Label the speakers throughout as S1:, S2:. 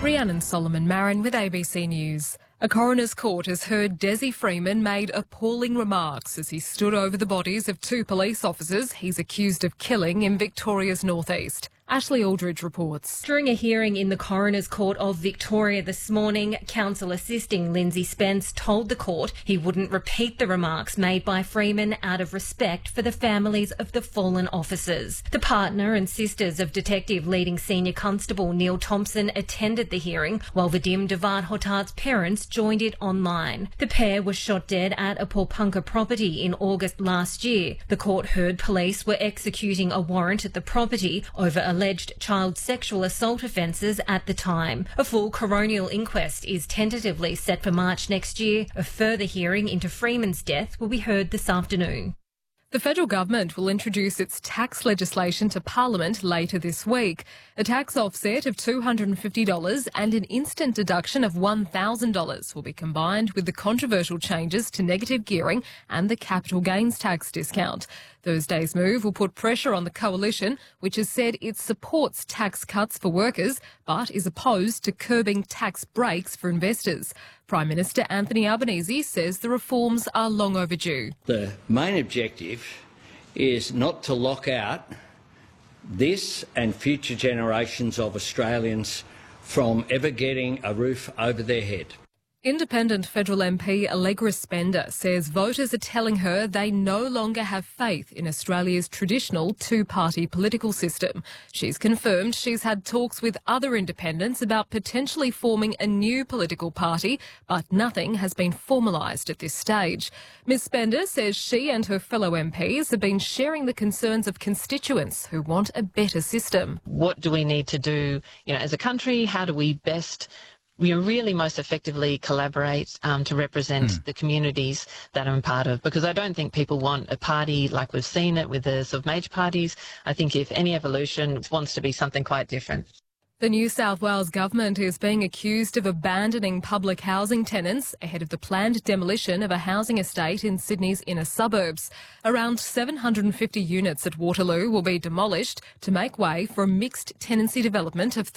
S1: Rhiannon Solomon Marin with ABC News. A coroner's court has heard Desi Freeman made appalling remarks as he stood over the bodies of two police officers he's accused of killing in Victoria's northeast. Ashley Aldridge reports.
S2: During a hearing in the Coroner's Court of Victoria this morning, counsel assisting Lindsay Spence told the court he wouldn't repeat the remarks made by Freeman out of respect for the families of the fallen officers. The partner and sisters of Detective Leading Senior Constable Neil Thompson attended the hearing, while Vadim Devad Hotar's parents joined it online. The pair were shot dead at a Paulpunka property in August last year. The court heard police were executing a warrant at the property over alleged child sexual assault offences at the time. A full coronial inquest is tentatively set for March next year. A further hearing into Freeman's death will be heard this afternoon.
S1: The federal government will introduce its tax legislation to Parliament later this week. A tax offset of $250 and an instant deduction of $1,000 will be combined with the controversial changes to negative gearing and the capital gains tax discount. Thursday's move will put pressure on the coalition, which has said it supports tax cuts for workers but is opposed to curbing tax breaks for investors. Prime Minister Anthony Albanese says the reforms are long overdue.
S3: The main objective is not to lock out this and future generations of Australians from ever getting a roof over their head.
S1: Independent federal MP Allegra Spender says voters are telling her they no longer have faith in Australia's traditional two-party political system. She's confirmed she's had talks with other independents about potentially forming a new political party, but nothing has been formalised at this stage. Ms Spender says she and her fellow MPs have been sharing the concerns of constituents who want a better system.
S4: What do we need to do, as a country? How do we best really most effectively collaborate to represent the communities that I'm part of? Because I don't think people want a party like we've seen it with the sort of major parties. I think if any evolution wants to be something quite different.
S1: The New South Wales government is being accused of abandoning public housing tenants ahead of the planned demolition of a housing estate in Sydney's inner suburbs. Around 750 units at Waterloo will be demolished to make way for a mixed tenancy development of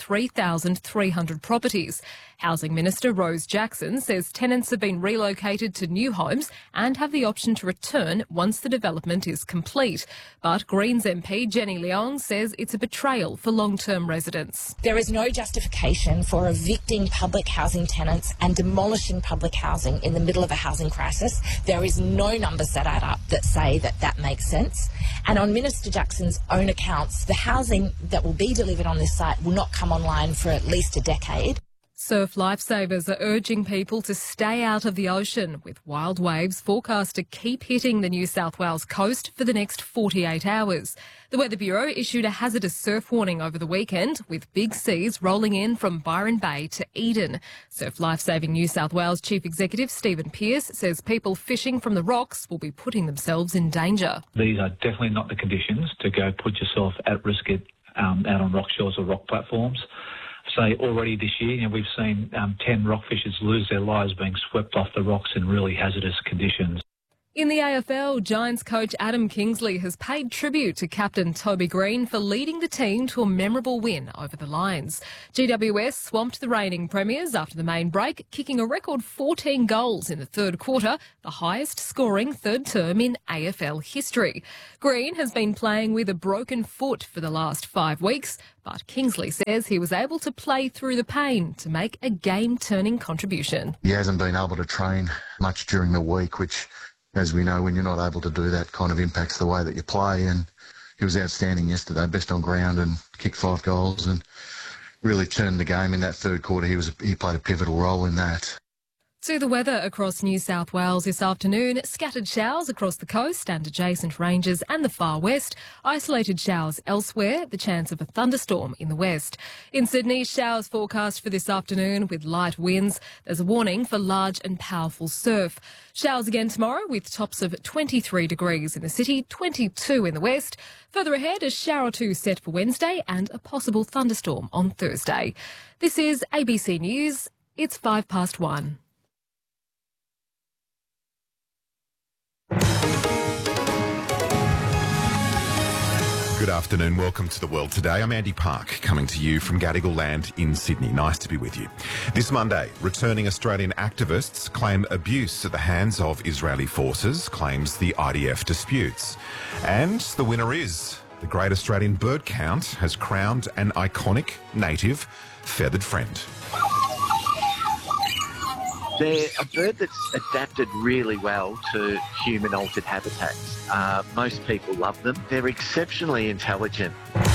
S1: 3,300 properties. Housing Minister Rose Jackson says tenants have been relocated to new homes and have the option to return once the development is complete. But Greens MP Jenny Leong says it's a betrayal for long-term residents.
S5: There is no justification for evicting public housing tenants and demolishing public housing in the middle of a housing crisis. There is no numbers that add up that say that that makes sense. And on Minister Jackson's own accounts, the housing that will be delivered on this site will not come online for at least a decade.
S1: Surf lifesavers are urging people to stay out of the ocean, with wild waves forecast to keep hitting the New South Wales coast for the next 48 hours. The Weather Bureau issued a hazardous surf warning over the weekend, with big seas rolling in from Byron Bay to Eden. Surf Lifesaving New South Wales Chief Executive Stephen Pearce says people fishing from the rocks will be putting themselves in danger.
S6: These are definitely not the conditions to go put yourself at risk out on rock shores or rock platforms. Say already this year, we've seen 10 rockfishers lose their lives being swept off the rocks in really hazardous conditions.
S1: In the AFL, Giants coach Adam Kingsley has paid tribute to captain Toby Green for leading the team to a memorable win over the Lions. GWS swamped the reigning premiers after the main break, kicking a record 14 goals in the third quarter, the highest scoring third term in AFL history. Green has been playing with a broken foot for the last 5 weeks, but Kingsley says he was able to play through the pain to make a game-turning contribution.
S7: He hasn't been able to train much during the week, which, as we know, when you're not able to do that, kind of impacts the way that you play. And he was outstanding yesterday, best on ground, and kicked 5 goals and really turned the game in that third quarter. He played a pivotal role in that.
S1: To the weather across New South Wales this afternoon, scattered showers across the coast and adjacent ranges and the far west, isolated showers elsewhere, the chance of a thunderstorm in the west. In Sydney, showers forecast for this afternoon with light winds. There's a warning for large and powerful surf. Showers again tomorrow with tops of 23 degrees in the city, 22 in the west. Further ahead, a shower or two set for Wednesday and a possible thunderstorm on Thursday. This is ABC News. It's 1:05.
S8: Good afternoon. Welcome to The World Today. I'm Andy Park, coming to you from Gadigal Land in Sydney. Nice to be with you. This Monday, returning Australian activists claim abuse at the hands of Israeli forces, claims the IDF disputes. And the winner is the Great Australian Bird Count has crowned an iconic native feathered friend.
S9: They're a bird that's adapted really well to human-altered habitats. Most people love them. They're exceptionally intelligent.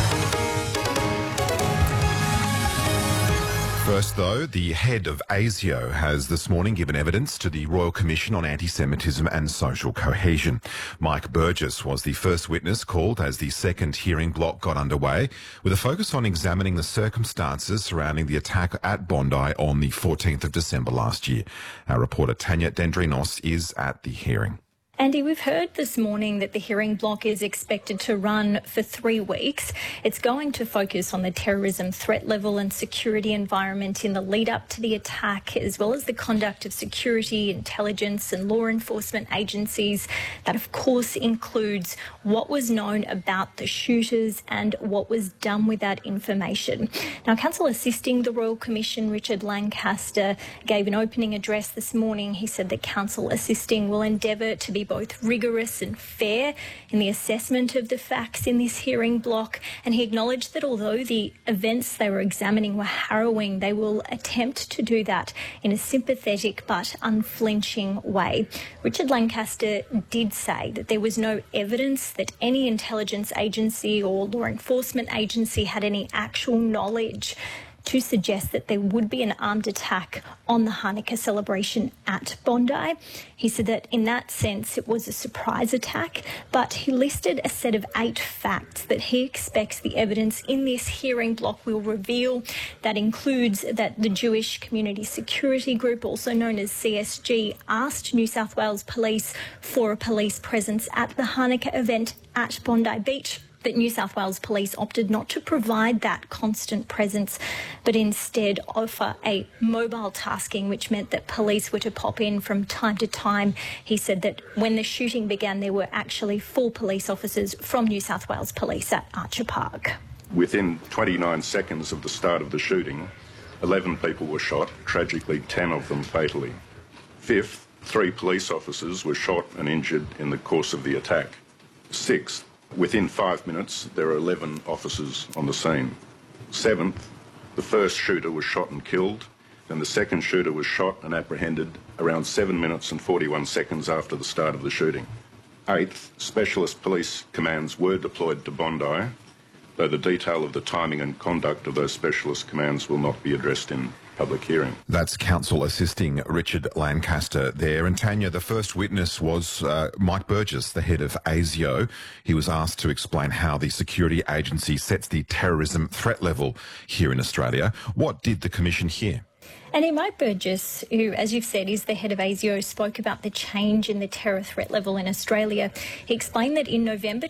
S8: First, though, the head of ASIO has this morning given evidence to the Royal Commission on Anti-Semitism and Social Cohesion. Mike Burgess was the first witness called as the second hearing block got underway, with a focus on examining the circumstances surrounding the attack at Bondi on the 14th of December last year. Our reporter Tanya Dendrinos is at the hearing.
S10: Andy, we've heard this morning that the hearing block is expected to run for 3 weeks. It's going to focus on the terrorism threat level and security environment in the lead up to the attack, as well as the conduct of security, intelligence and law enforcement agencies. That, of course, includes what was known about the shooters and what was done with that information. Now, counsel assisting the Royal Commission, Richard Lancaster, gave an opening address this morning. He said that counsel assisting will endeavour to be both rigorous and fair in the assessment of the facts in this hearing block, and he acknowledged that although the events they were examining were harrowing, they will attempt to do that in a sympathetic but unflinching way. Richard Lancaster did say that there was no evidence that any intelligence agency or law enforcement agency had any actual knowledge to suggest that there would be an armed attack on the Hanukkah celebration at Bondi. He said that in that sense it was a surprise attack, but he listed a set of 8 facts that he expects the evidence in this hearing block will reveal. That includes that the Jewish Community Security Group, also known as CSG, asked New South Wales Police for a police presence at the Hanukkah event at Bondi Beach, that New South Wales Police opted not to provide that constant presence, but instead offer a mobile tasking, which meant that police were to pop in from time to time. He said that when the shooting began, there were actually 4 police officers from New South Wales Police at Archer Park.
S11: Within 29 seconds of the start of the shooting, 11 people were shot, tragically 10 of them fatally. Fifth, 3 police officers were shot and injured in the course of the attack. Sixth, within 5 minutes, there are 11 officers on the scene. Seventh, the first shooter was shot and killed, and the second shooter was shot and apprehended around 7 minutes and 41 seconds after the start of the shooting. Eighth, specialist police commands were deployed to Bondi, though the detail of the timing and conduct of those specialist commands will not be addressed in public hearing.
S8: That's counsel assisting Richard Lancaster there. And Tanya, the first witness was Mike Burgess, the head of ASIO. He was asked to explain how the security agency sets the terrorism threat level here in Australia. What did the Commission hear?
S10: And Mike Burgess, who, as you've said, is the head of ASIO, spoke about the change in the terror threat level in Australia. He explained that in November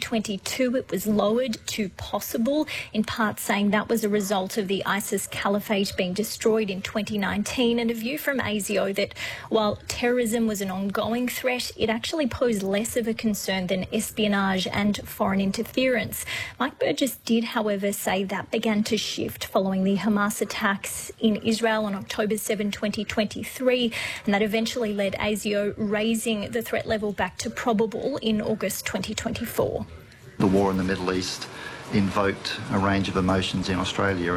S10: 2022 it was lowered to possible, in part saying that was a result of the ISIS caliphate being destroyed in 2019, and a view from ASIO that while terrorism was an ongoing threat, it actually posed less of a concern than espionage and foreign interference. Mike Burgess did, however, say that began to shift following the Hamas attacks in Israel on October 7, 2023, and that eventually led ASIO raising the threat level back to probable in August 2024.
S12: The war in the Middle East invoked a range of emotions in Australia,